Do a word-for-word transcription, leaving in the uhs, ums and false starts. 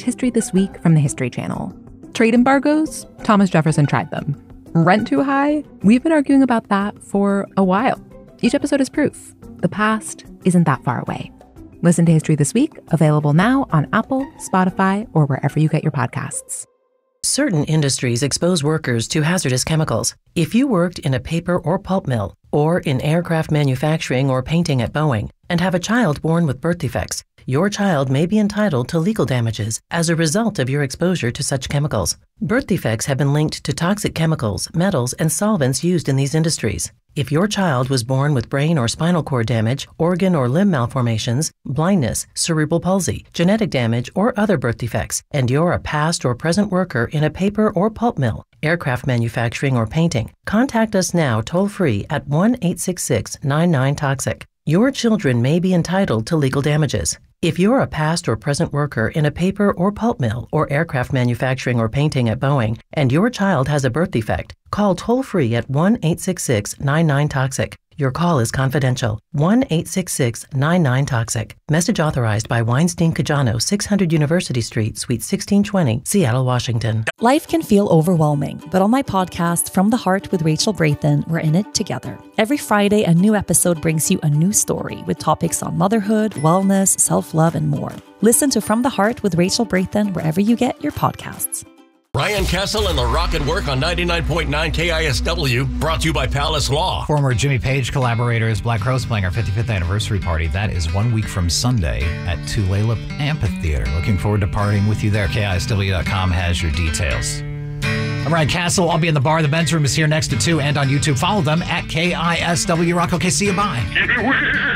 History This Week from the History Channel. Trade embargoes? Thomas Jefferson tried them. Rent too high? We've been arguing about that for a while. Each episode is proof. The past isn't that far away. Listen to History This Week, available now on Apple, Spotify, or wherever you get your podcasts. Certain industries expose workers to hazardous chemicals. If you worked in a paper or pulp mill, or in aircraft manufacturing or painting at Boeing, and have a child born with birth defects, your child may be entitled to legal damages as a result of your exposure to such chemicals. Birth defects have been linked to toxic chemicals, metals, and solvents used in these industries. If your child was born with brain or spinal cord damage, organ or limb malformations, blindness, cerebral palsy, genetic damage, or other birth defects, and you're a past or present worker in a paper or pulp mill, aircraft manufacturing, or painting, contact us now toll-free at one eight six six, nine nine, toxic. Your children may be entitled to legal damages. If you're a past or present worker in a paper or pulp mill or aircraft manufacturing or painting at Boeing, and your child has a birth defect, call toll-free at one eight six six, nine nine, toxic. Your call is confidential. one eight six six, nine nine, toxic. Message authorized by Weinstein Cajano, six hundred University Street, Suite sixteen twenty, Seattle, Washington. Life can feel overwhelming, but on my podcast, From the Heart with Rachel Braithen, we're in it together. Every Friday, a new episode brings you a new story with topics on motherhood, wellness, self-love, and more. Listen to From the Heart with Rachel Braithen wherever you get your podcasts. Ryan Kessel and the Rock and Work on ninety-nine point nine K I S W, brought to you by Palace Law. Former Jimmy Page collaborators Black Crowes playing our fifty-fifth anniversary party. That is one week from Sunday at Tulalip Amphitheater. Looking forward to partying with you there. K I S W dot com has your details. I'm Ryan Castle. I'll be in the bar. The men's room is here next to two and on YouTube. Follow them at K I S W Rock. Okay, see you. Bye.